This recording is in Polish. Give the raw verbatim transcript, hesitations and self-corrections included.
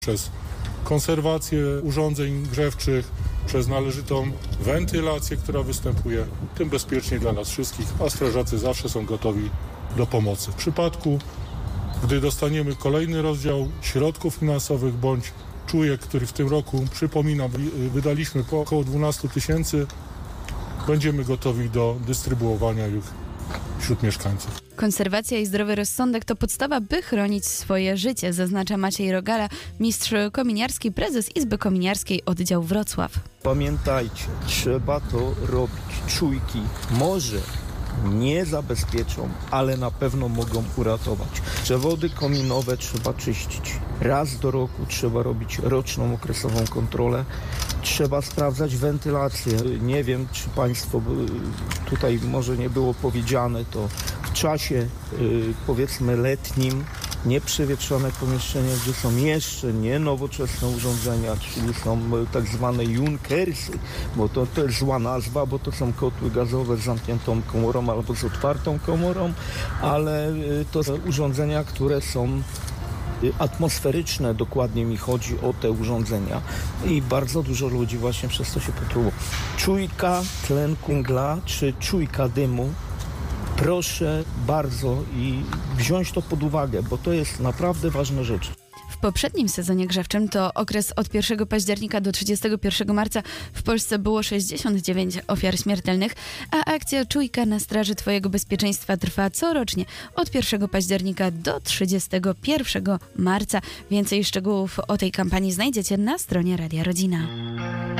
Przez konserwację urządzeń grzewczych, przez należytą wentylację, która występuje, tym bezpieczniej dla nas wszystkich, a strażacy zawsze są gotowi do pomocy. W przypadku, gdy dostaniemy kolejny rozdział środków finansowych bądź czujek, który w tym roku, przypominam, wydaliśmy po około dwanaście tysięcy, będziemy gotowi do dystrybuowania ich wśród mieszkańców. Konserwacja i zdrowy rozsądek to podstawa, by chronić swoje życie, zaznacza Maciej Rogala, mistrz kominiarski, prezes Izby Kominiarskiej Oddział Wrocław. Pamiętajcie, trzeba to robić. Czujki może nie zabezpieczą, ale na pewno mogą uratować. Przewody kominowe trzeba czyścić. Raz do roku trzeba robić roczną okresową kontrolę. Trzeba sprawdzać wentylację. Nie wiem, czy Państwo, tutaj może nie było powiedziane, to w czasie powiedzmy letnim nieprzewietrzone pomieszczenia, gdzie są jeszcze nie nowoczesne urządzenia, czyli są tak zwane junkersy, bo to, to jest zła nazwa, bo to są kotły gazowe z zamkniętą komorą albo z otwartą komorą, ale to są urządzenia, które są atmosferyczne, dokładnie mi chodzi o te urządzenia i bardzo dużo ludzi właśnie przez to się potruło. Czujka tlenku węgla czy czujka dymu, proszę bardzo i wziąć to pod uwagę, bo to jest naprawdę ważna rzecz. W poprzednim sezonie grzewczym, to okres od pierwszego października do trzydziestego pierwszego marca, w Polsce było sześćdziesiąt dziewięć ofiar śmiertelnych, a akcja Czujka na straży Twojego bezpieczeństwa trwa corocznie od pierwszego października do trzydziestego pierwszego marca. Więcej szczegółów o tej kampanii znajdziecie na stronie Radia Rodzina.